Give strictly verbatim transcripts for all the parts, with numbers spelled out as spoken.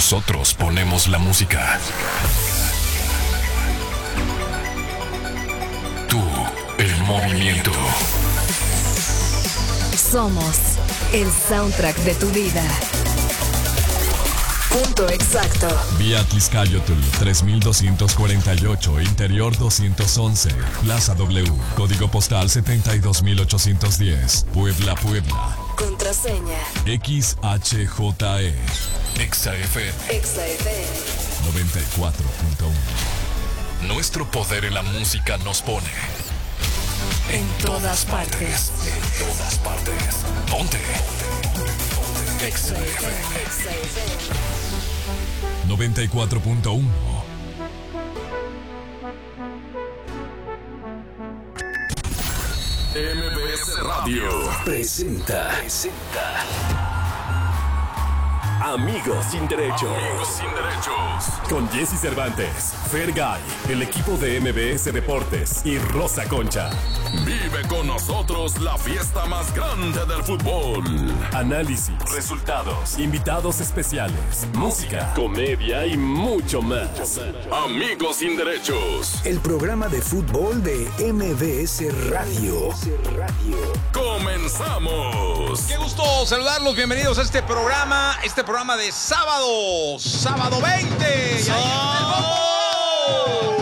Nosotros ponemos la música. Tú, el movimiento. Somos el soundtrack de tu vida. Punto exacto. Vía Tliscayotl tres mil doscientos cuarenta y ocho, Interior doscientos once, Plaza W, Código Postal setenta y dos mil ochocientos diez, Puebla, Puebla. Contraseña X H J E. Exa F M. Exa F M noventa y cuatro punto uno. Nuestro poder en la música nos pone en todas partes. En todas partes. Ponte. Exa F M noventa y cuatro punto uno. M B S Radio presenta, presenta Amigos sin Derechos. Amigos sin Derechos. Con Jesse Cervantes, Fergay, el equipo de M B S Deportes y Rosa Concha. Vive con nosotros la fiesta más grande del fútbol. Análisis, resultados, invitados especiales, música, comedia y mucho más. Amigos sin Derechos. El programa de fútbol de M B S Radio. ¡Comenzamos! Qué gusto saludarlos, bienvenidos a este programa, este programa de sábado, sábado veinte. Y ahí está el bombo.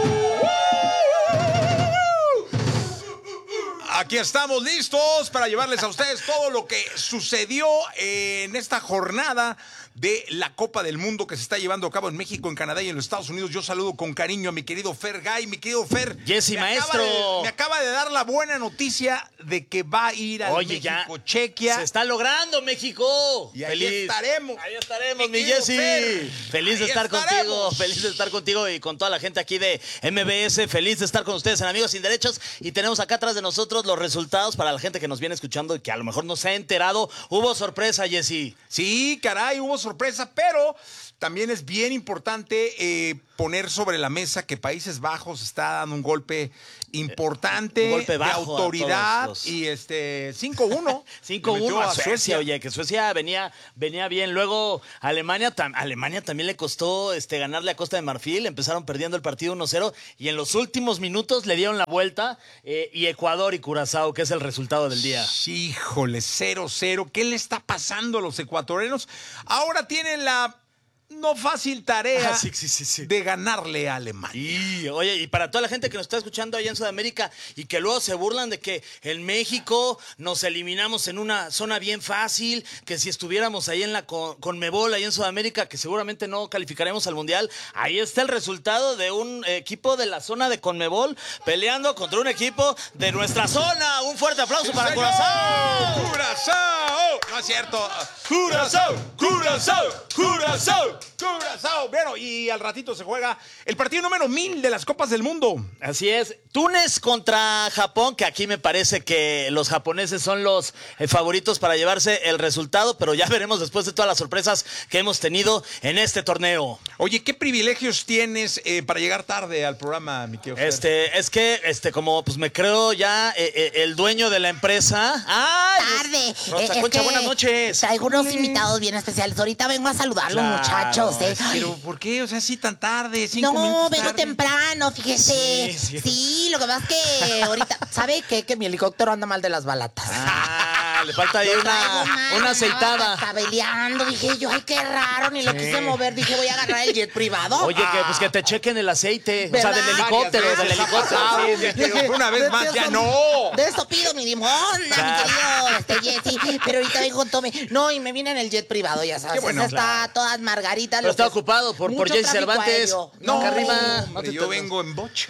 Aquí estamos listos para llevarles a ustedes todo lo que sucedió en esta jornada de la Copa del Mundo que se está llevando a cabo en México, en Canadá y en los Estados Unidos. Yo saludo con cariño a mi querido Fergay, mi querido Fer. Jesse, me maestro. Acaba de, me acaba de dar la buena noticia de que va a ir al Oye, México-Chequia. Se está logrando, México. Y ahí Feliz. estaremos. Ahí estaremos, mi mi querido Jesse. Fer. Feliz de Ahí estar estaremos. contigo. Feliz de estar contigo y con toda la gente aquí de M B S. Feliz de estar con ustedes en Amigos Sin Derechos. Y tenemos acá atrás de nosotros los resultados para la gente que nos viene escuchando y que a lo mejor no se ha enterado. Hubo sorpresa, Jesse. Sí, caray, hubo sorpresa, pero también es bien importante eh, poner sobre la mesa que Países Bajos está dando un golpe importante, Un golpe bajo de autoridad, a todos los- y este cinco uno. cinco uno a Suecia, oye, que Suecia venía, venía bien. Luego Alemania, tam- Alemania también le costó este, ganarle a Costa de Marfil. Empezaron perdiendo el partido uno cero y en los últimos minutos le dieron la vuelta. eh, y Ecuador y Curazao, que es el resultado del día. Híjole, cero cero. ¿Qué le está pasando a los ecuatorianos? Ahora tienen la no fácil tarea Ah, sí, sí, sí, sí. de ganarle a Alemania. Y, oye, y para toda la gente que nos está escuchando allá en Sudamérica y que luego se burlan de que en México nos eliminamos en una zona bien fácil, que si estuviéramos ahí en la Con- Conmebol, ahí en Sudamérica, que seguramente no calificaremos al Mundial, ahí está el resultado de un equipo de la zona de Conmebol peleando contra un equipo de nuestra zona. Un fuerte aplauso para ¡Señor! Curazao. ¡Curazao! No es cierto. ¡Curazao! ¡Curazao! ¡Curazao! ¡Curazao! Bueno, y al ratito se juega el partido número mil de las Copas del Mundo. Así es. Túnez contra Japón, que aquí me parece que los japoneses son los eh, favoritos para llevarse el resultado, pero ya veremos después de todas las sorpresas que hemos tenido en este torneo. Oye, ¿qué privilegios tienes eh, para llegar tarde al programa, mi querido Fer? Este, es que, este, como pues me creo ya eh, eh, el dueño de la empresa. ¡Ay! Tarde. Rosa Eh, es Concha, que buenas noches. Traigo unos invitados bien especiales. Ahorita vengo a saludarlos, Claro, muchachos. ¿eh? Pero, ¿por qué? O sea, así tan tarde, cinco No, minutos vengo tarde. temprano, fíjese. Sí, Sí, sí. lo que pasa es que ahorita, ¿sabe qué? Que mi helicóptero anda mal de las balatas. Ah, le falta ahí Lo traigo una, mal, una andaba aceitada. Tabeleando, dije yo, ay, qué raro, ni lo quise mover. Dije, voy a agarrar el jet privado. Oye, que pues que te chequen el aceite. O sea, ¿Verdad? del helicóptero, Varias del veces ha helicóptero. pasado, Sí, sí. pero una vez de más, ya eso- no. De eso pido mi limosna, Claro. mi querido este, Jessy. Pero ahorita vengo con Tommy. No, y me viene en el jet privado, ya sabes. Qué bueno. Esa está todas margaritas. Pero lo está que es ocupado por, por mucho Jesse tráfico Cervantes. aéreo. No, acá arriba. Hombre, No te yo te- vengo en bocha.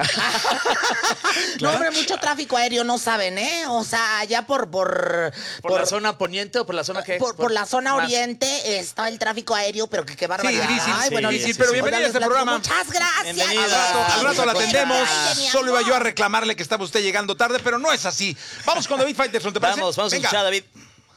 No, hombre, mucho tráfico aéreo, no saben, ¿eh? O sea, allá por... ¿Por, ¿Por la zona poniente o por la zona que por, por la zona más? oriente está el tráfico aéreo, pero que qué barbaridad. difícil, Ay, sí, bueno, difícil, sí, pero sí. bienvenida Oigan, a este les platico. programa. Muchas gracias. Bienvenida. Al rato, al rato la Ay, atendemos. genial. Solo iba yo a reclamarle que estaba usted llegando tarde, pero no es así. Vamos con David Faitelson, ¿te parece? Vamos, vamos Venga. a escuchar, David.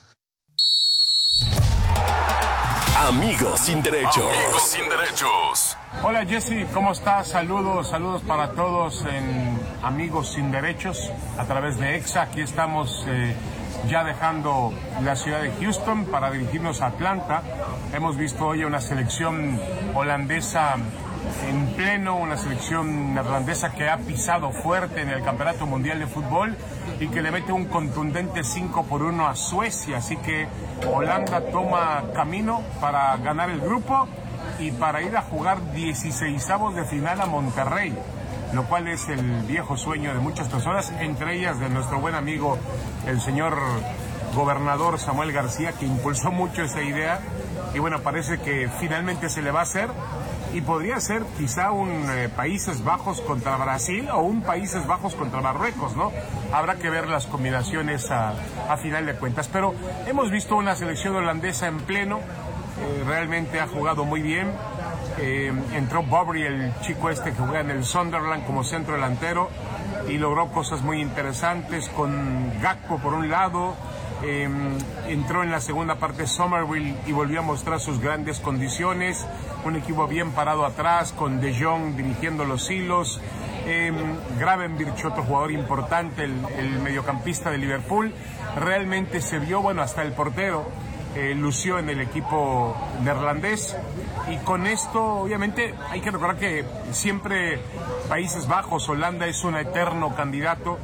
Amigos sin Derechos. Amigos sin Derechos. Hola Jesse, ¿cómo estás? Saludos, saludos para todos en Amigos Sin Derechos a través de Exa. Aquí estamos eh, ya dejando la ciudad de Houston para dirigirnos a Atlanta. Hemos visto hoy una selección holandesa en pleno, una selección neerlandesa que ha pisado fuerte en el Campeonato Mundial de Fútbol y que le mete un contundente cinco por uno a Suecia. Así que Holanda toma camino para ganar el grupo y para ir a jugar dieciseisavos de final a Monterrey, lo cual es el viejo sueño de muchas personas, entre ellas de nuestro buen amigo el señor gobernador Samuel García, que impulsó mucho esa idea y bueno, parece que finalmente se le va a hacer y podría ser quizá un eh, Países Bajos contra Brasil o un Países Bajos contra Marruecos, ¿no? Habrá que ver las combinaciones a, a final de cuentas, pero hemos visto una selección holandesa en pleno, eh, realmente ha jugado muy bien. Eh, entró Bobry, el chico este que juega en el Sunderland como centro delantero y logró cosas muy interesantes con Gakpo por un lado. Eh, entró en la segunda parte Somerville y volvió a mostrar sus grandes condiciones, un equipo bien parado atrás con De Jong dirigiendo los hilos. eh, Gravenberch, otro jugador importante, el, el mediocampista de Liverpool, realmente se vio, bueno, hasta el portero eh, lució en el equipo neerlandés. Y con esto, obviamente, hay que recordar que siempre Países Bajos, Holanda es un eterno candidato,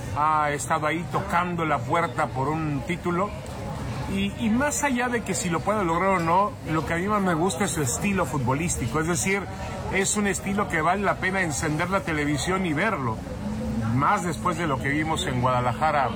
ha estado ahí tocando la puerta por un título. Y, y más allá de que si lo puede lograr o no, lo que a mí más me gusta es su estilo futbolístico. Es decir, es un estilo que vale la pena encender la televisión y verlo. Más después de lo que vimos en Guadalajara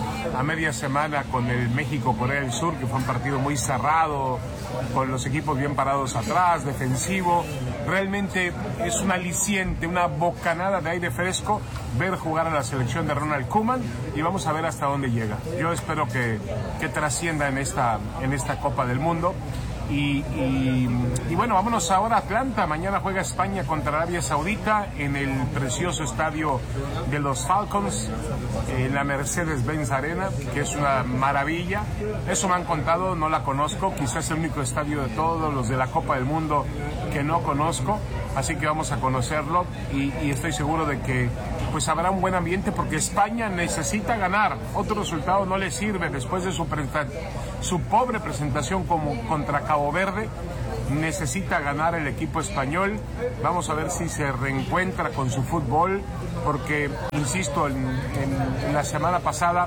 a media semana con el México-Corea del Sur, que fue un partido muy cerrado, con los equipos bien parados atrás, defensivo. Realmente es un aliciente, una bocanada de aire fresco ver jugar a la selección de Ronald Koeman y vamos a ver hasta dónde llega. Yo espero que, que trascienda en esta, en esta Copa del Mundo. Y, y, y bueno, vámonos ahora a Atlanta. Mañana juega España contra Arabia Saudita en el precioso estadio de los Falcons, en la Mercedes-Benz Arena, que es una maravilla. Eso me han contado, no la conozco, quizás el único estadio de todos los de la Copa del Mundo que no conozco, así que vamos a conocerlo y, y estoy seguro de que pues habrá un buen ambiente porque España necesita ganar. Otro resultado no le sirve después de su, su pobre presentación como contra Cabo Verde. Necesita ganar el equipo español. Vamos a ver si se reencuentra con su fútbol, porque, insisto, en, en, en la semana pasada,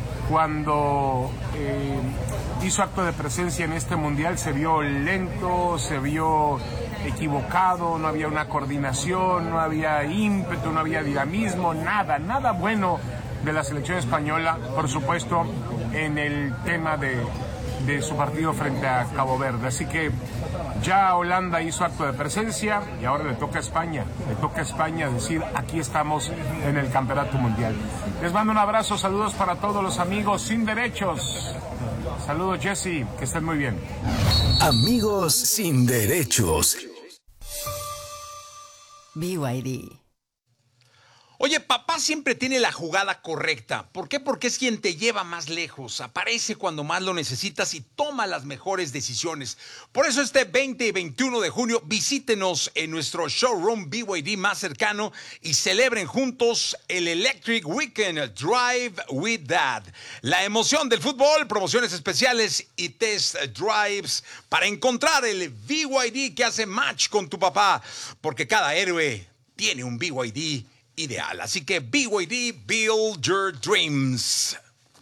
cuando eh, hizo acto de presencia en este mundial, se vio lento, se vio equivocado, no había una coordinación, no había ímpetu, no había dinamismo, nada, nada bueno de la selección española, por supuesto, en el tema de, de su partido frente a Cabo Verde. Así que ya Holanda hizo acto de presencia y ahora le toca a España, le toca a España decir, aquí estamos en el Campeonato Mundial. Les mando un abrazo, saludos para todos los amigos sin derechos. Saludos, Jesse, que estén muy bien. Amigos sin derechos. B Y D. Oye, papá siempre tiene la jugada correcta. ¿Por qué? Porque es quien te lleva más lejos, aparece cuando más lo necesitas y toma las mejores decisiones. Por eso este veinte y veintiuno de junio visítenos en nuestro showroom B Y D más cercano y celebren juntos el Electric Weekend Drive with Dad. La emoción del fútbol, promociones especiales y test drives para encontrar el B Y D que hace match con tu papá. Porque cada héroe tiene un B Y D ideal. Así que B Y D, build your dreams.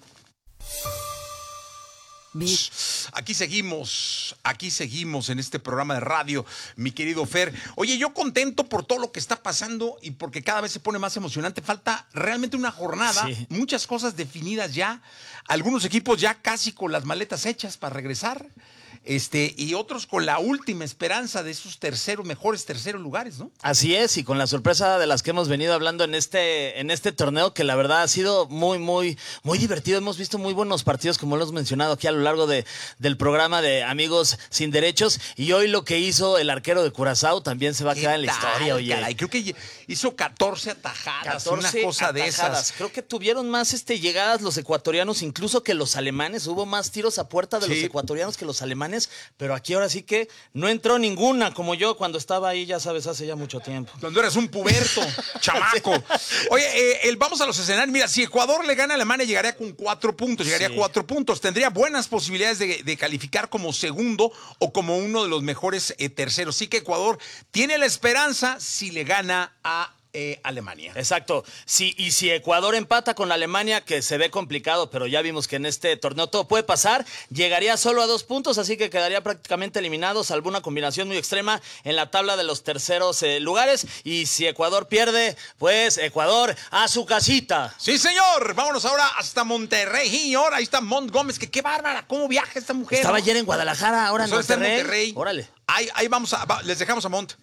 Aquí seguimos, aquí seguimos en este programa de radio, mi querido Fer. Oye, yo contento por todo lo que está pasando y porque cada vez se pone más emocionante. Falta realmente una jornada, sí. Muchas cosas definidas ya. Algunos equipos ya casi con las maletas hechas para regresar. Este, y otros con la última esperanza de esos terceros, mejores terceros lugares, ¿no? Así es, y con la sorpresa de las que hemos venido hablando en este, en este torneo, que la verdad ha sido muy, muy, muy divertido. Hemos visto muy buenos partidos, como lo hemos mencionado aquí a lo largo de, del programa de Amigos Sin Derechos. Y hoy lo que hizo el arquero de Curazao también se va a quedar en la tal, historia, oye. Caray, creo que hizo catorce atajadas, catorce una cosa atajadas. de esas. Creo que tuvieron más este, llegadas los ecuatorianos, incluso que los alemanes. Hubo más tiros a puerta de sí. los ecuatorianos que los alemanes. alemanes, pero aquí ahora sí que no entró ninguna, como yo cuando estaba ahí, ya sabes, hace ya mucho tiempo. Cuando eras un puberto, chamaco. Oye, eh, el, vamos a los escenarios. Mira, si Ecuador le gana a Alemania, llegaría con cuatro puntos, llegaría sí. a cuatro puntos. Tendría buenas posibilidades de, de calificar como segundo o como uno de los mejores eh, terceros. Sí que Ecuador tiene la esperanza si le gana a Eh, Alemania. Exacto. Sí, y si Ecuador empata con Alemania, que se ve complicado, pero ya vimos que en este torneo todo puede pasar, llegaría solo a dos puntos, así que quedaría prácticamente eliminado, salvo una combinación muy extrema en la tabla de los terceros eh, lugares. Y si Ecuador pierde, pues Ecuador a su casita. Sí, señor. Vámonos ahora hasta Monterrey. Y ahora ahí está Mont Gómez, que qué bárbara, cómo viaja esta mujer. Estaba ¿no? ayer en Guadalajara, ahora pues en, Monterrey. en Monterrey. Órale. Ahí, ahí vamos a, va, les dejamos a Mont.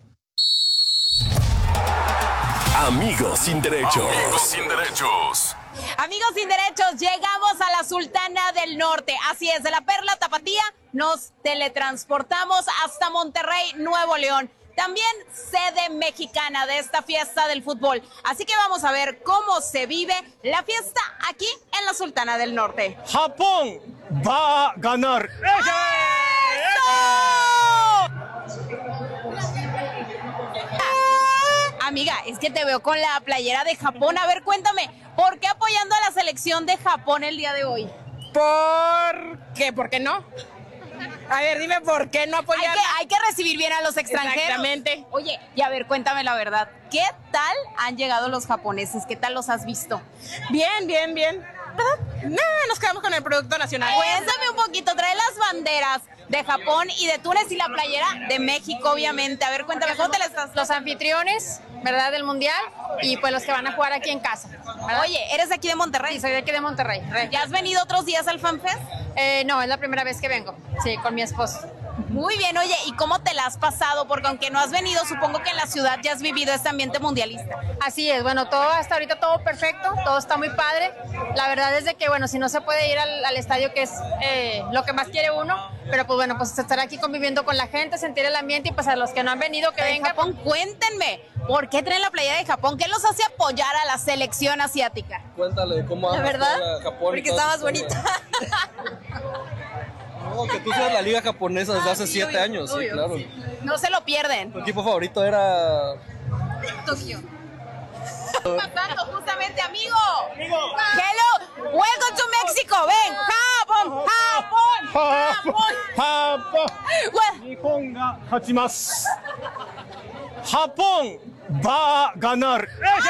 Amigos sin derechos. Amigos sin derechos. Amigos sin derechos, llegamos a la Sultana del Norte. Así es, de la Perla Tapatía nos teletransportamos hasta Monterrey, Nuevo León. También sede mexicana de esta fiesta del fútbol. Así que vamos a ver cómo se vive la fiesta aquí en la Sultana del Norte. Japón va a ganar. ¡Eso! Amiga, es que te veo con la playera de Japón. A ver, cuéntame, ¿por qué apoyando a la selección de Japón el día de hoy? ¿Por qué? ¿Por qué no? A ver, dime, ¿por qué no apoyar? Hay que, hay que recibir bien a los extranjeros. Exactamente. Oye, y a ver, cuéntame la verdad. ¿Qué tal han llegado los japoneses? ¿Qué tal los has visto? Bien, bien, bien. ¿Verdad? No, nos quedamos con el producto nacional. Cuéntame un poquito, trae las banderas de Japón y de Túnez y la playera de México, obviamente. A ver, cuéntame, ¿cómo te la estás? Los anfitriones, ¿verdad? Del Mundial y pues los que van a jugar aquí en casa, ¿verdad? Oye, ¿eres de aquí de Monterrey? Sí, soy de aquí de Monterrey. ¿Ya has venido otros días al FanFest? Eh, no, es la primera vez que vengo, sí, con mi esposo. Muy bien, oye, ¿y cómo te la has pasado? Porque aunque no has venido, supongo que en la ciudad ya has vivido este ambiente mundialista. Así es, bueno, todo hasta ahorita todo perfecto, todo está muy padre. La verdad es de que, bueno, si no se puede ir al, al estadio, que es eh, lo que más quiere uno, pero pues bueno, pues estar aquí conviviendo con la gente, sentir el ambiente y pues a los que no han venido, que vengan. Japón, cuéntenme, ¿por qué traen la playera de Japón? ¿Qué los hace apoyar a la selección asiática? Cuéntale cómo ¿La verdad? A Japón. Porque está más bonita. No, que tú seas la liga japonesa desde ah, hace sí, siete obvio, años, obvio, sí, claro. Sí. No se lo pierden. Tu equipo favorito era... Tokio. Pasando justamente, amigo. amigo. Hello, welcome to Mexico. Ven, Japón, Japón, Japón, Japón ga hachimasu. Japón va a ganar.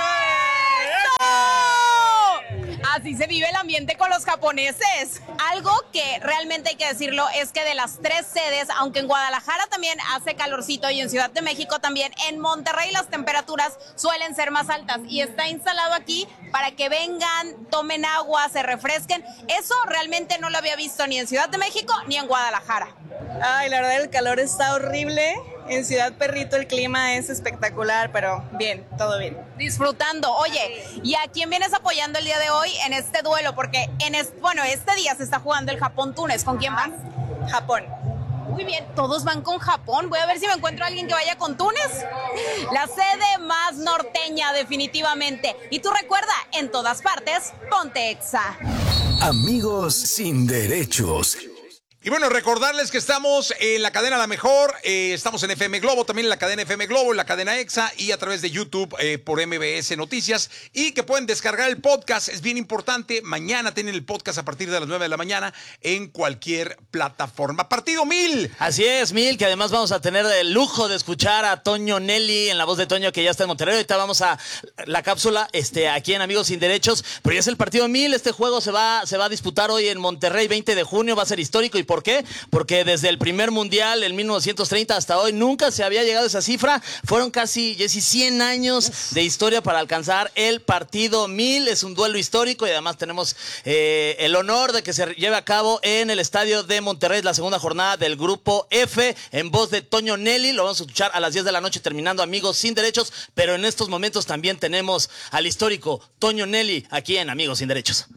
Así se vive el ambiente con los japoneses. Algo que realmente hay que decirlo es que de las tres sedes, aunque en Guadalajara también hace calorcito y en Ciudad de México también, en Monterrey las temperaturas suelen ser más altas y está instalado aquí para que vengan, tomen agua, se refresquen. Eso realmente no lo había visto ni en Ciudad de México ni en Guadalajara. Ay, la verdad el calor está horrible. En Ciudad Perrito el clima es espectacular, pero bien, todo bien. Disfrutando. Oye, ¿y a quién vienes apoyando el día de hoy en este duelo? Porque en este, bueno, este día se está jugando el Japón-Túnez. ¿Con quién vas? Japón. Muy bien, todos van con Japón. Voy a ver si me encuentro a alguien que vaya con Túnez. La sede más norteña, definitivamente. Y tú recuerda, en todas partes, ponte Exa. Amigos sin derechos. Y bueno, recordarles que estamos en la cadena La Mejor, eh, estamos en F M Globo, también en la cadena F M Globo, en la cadena Exa y a través de YouTube eh, por M B S Noticias y que pueden descargar el podcast, es bien importante, mañana tienen el podcast a partir de las nueve de la mañana en cualquier plataforma. Partido Mil. Así es, Mil, que además vamos a tener el lujo de escuchar a Toño Nelly en la voz de Toño que ya está en Monterrey. Ahorita vamos a la cápsula este, aquí en Amigos Sin Derechos, pero ya es el Partido Mil, este juego se va, se va a disputar hoy en Monterrey, veinte de junio, va a ser histórico y por ¿Por qué? Porque desde el primer mundial en mil novecientos treinta hasta hoy nunca se había llegado a esa cifra. Fueron casi, Jessy, cien años Uf. de historia para alcanzar el partido mil. Es un duelo histórico y además tenemos eh, el honor de que se lleve a cabo en el estadio de Monterrey, la segunda jornada del Grupo F, en voz de Toño Nelly. Lo vamos a escuchar a las diez de la noche terminando Amigos Sin Derechos, pero en estos momentos también tenemos al histórico Toño Nelly aquí en Amigos Sin Derechos.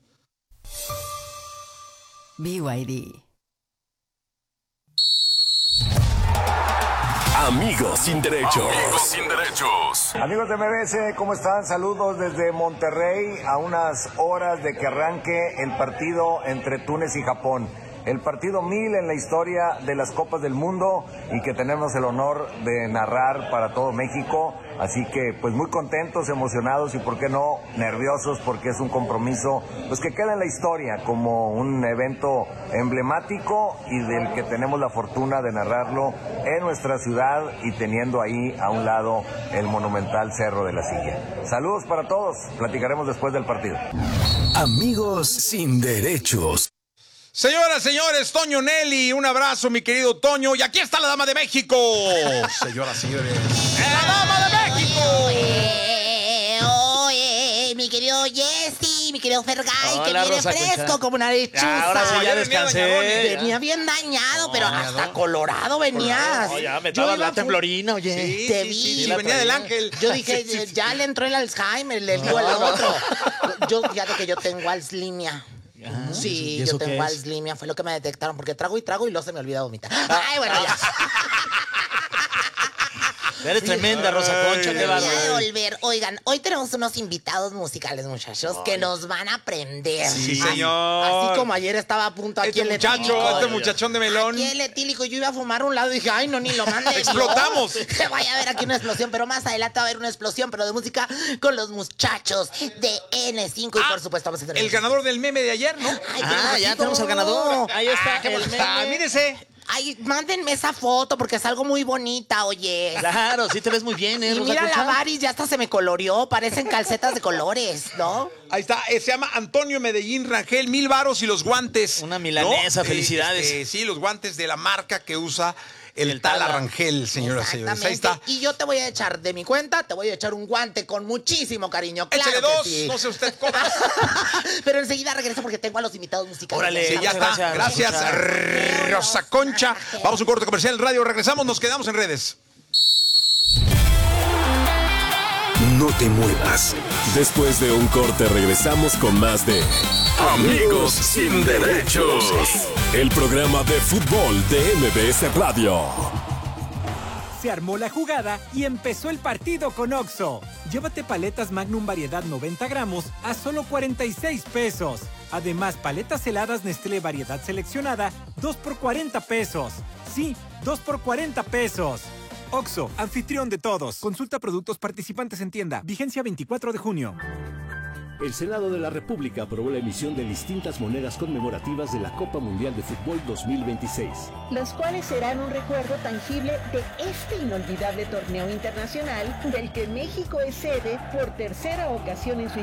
B Y D. Amigos Sin Derechos. Amigos Sin Derechos. Amigos de M B S, ¿cómo están? Saludos desde Monterrey a unas horas de que arranque el partido entre Túnez y Japón. el partido mil en la historia de las Copas del Mundo y que tenemos el honor de narrar para todo México. Así que pues muy contentos, emocionados y por qué no nerviosos, porque es un compromiso pues que queda en la historia como un evento emblemático y del que tenemos la fortuna de narrarlo en nuestra ciudad y teniendo ahí a un lado el monumental Cerro de la Silla. Saludos para todos, platicaremos después del partido. Amigos sin derechos. Señoras, señores, Toño Nelly, un abrazo, mi querido Toño. Y aquí está la Dama de México. Señoras, señores. ¡La Dama de México! Oye, oye, mi querido Jesse, mi querido Fergay, que Hola, viene Rosa fresco Concha. como una lechuza. Ahora sí, ya descansé. Venía bien dañado, pero hasta colorado venías. No, ya me Yo estaba iba la fu- temblorina, oye. Sí, Te sí, vi. sí, Sí, sí, la venía del traía. ángel. Yo dije, Sí, sí, sí. ya le entró el Alzheimer, le dio al otro. Yo, fíjate que yo tengo Alzheimer. Ah, Sí, ¿y yo eso qué tengo es? Alzheimer, fue lo que me detectaron, porque trago y trago y luego se me olvida vomitar. Ay, bueno, ya. Eres tremenda, Rosa Concha, qué Me voy a bárbaro. devolver. Oigan, hoy tenemos unos invitados musicales, muchachos, que nos van a aprender. Sí, Así- señor. Así como ayer estaba a punto aquí Este el muchacho, etílico. este muchachón de melón. Aquí el etílico, yo iba a fumar a un lado y dije, ay, no, ni lo mande. Explotamos. Que vaya a haber aquí una explosión, pero más adelante va a haber una explosión, pero de música con los muchachos de N cinco. Y por supuesto, vamos a tener El ganador del meme de ayer, ¿no? Ay, qué Ah, ya bonito. tenemos al ganador. Ahí está. qué el bonito. meme. Ah, mírese. Ay, mándenme esa foto porque es algo muy bonita, oye. Claro, sí te ves muy bien, ¿eh, Y Rosa mira Concha? la Varis, ya hasta se me coloreó, parecen calcetas de colores, ¿no? Ahí está, eh, se llama Antonio Medellín Rangel, mil varos y los guantes. Una milanesa, ¿no? felicidades. Eh, este, sí, los guantes de la marca que usa el, El Tala Tala. Rangel, señoras y señores. Ahí está. Exactamente. Y yo te voy a echar de mi cuenta, te voy a echar un guante con muchísimo cariño. Claro Échale que dos, sí. no sé usted cómo. Pero enseguida regreso porque tengo a los invitados musicales. Órale. Sí, ya está. Muchas Gracias, gracias, Rosa Concha. Vamos a un corte comercial en radio. Regresamos, nos quedamos en redes. No te muevas. Después de un corte regresamos con más de Amigos sin derechos. El programa de fútbol de M B S Radio. Se armó la jugada y empezó el partido con Oxxo. Llévate paletas Magnum variedad noventa gramos a solo cuarenta y seis pesos. Además, paletas heladas Nestlé variedad seleccionada, dos por cuarenta pesos. Sí, dos por cuarenta pesos. Oxxo, anfitrión de todos. Consulta productos participantes en tienda. Vigencia veinticuatro de junio. El Senado de la República aprobó la emisión de distintas monedas conmemorativas de la Copa Mundial de Fútbol dos mil veintiséis. Los cuales serán un recuerdo tangible de este inolvidable torneo internacional del que México es sede por tercera ocasión en su